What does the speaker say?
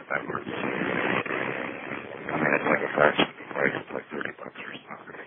that works. I mean, it's like a fraction of the price. It's like $30 or something.